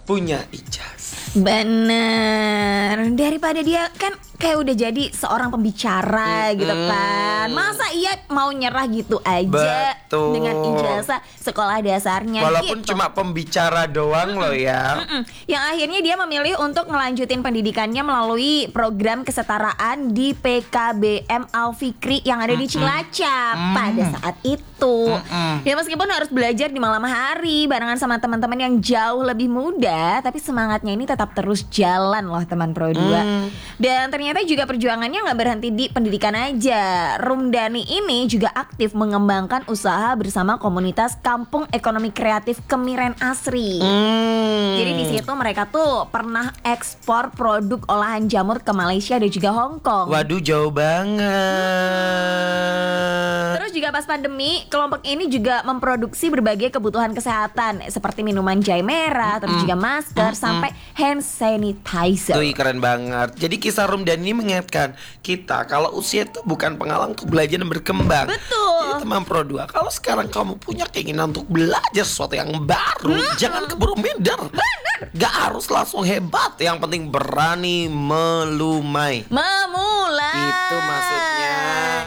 punya ijazah. Bener. Daripada dia kan kayak udah jadi seorang pembicara gitu kan. Masa iya mau nyerah gitu aja. Betul. Dengan ijazah sekolah dasarnya. Walaupun gitu. cuma pembicara doang loh ya. Yang akhirnya dia memilih untuk ngelanjutin pendidikannya melalui program kesetaraan di PKBM Al-Fikri yang ada di Cilacap pada saat itu. Ya meskipun harus belajar di malam hari barengan sama teman-teman yang jauh lebih muda, tapi semangatnya ini tetap terus jalan loh teman Pro 2. Dan ternyata juga perjuangannya nggak berhenti di pendidikan aja. Rumdani ini juga aktif mengembangkan usaha bersama komunitas Kampung Ekonomi Kreatif Kemiren Asri. Jadi di situ mereka tuh pernah ekspor produk olahan jamur ke Malaysia dan juga Hong Kong. Waduh, jauh banget. Terus juga pas pandemi, kelompok ini juga memproduksi berbagai kebutuhan kesehatan seperti minuman jahe merah, terus juga masker sampai hand sanitizer. Tuh keren banget. Jadi kisah Rumdan ini mengingatkan kita kalau usia itu bukan penghalang untuk belajar dan berkembang. Betul. Jadi teman Pro 2, kalau sekarang kamu punya keinginan untuk belajar sesuatu yang baru, jangan keburu minder. Gak harus langsung hebat, yang penting berani memulai. Memulai. Itu maksudnya.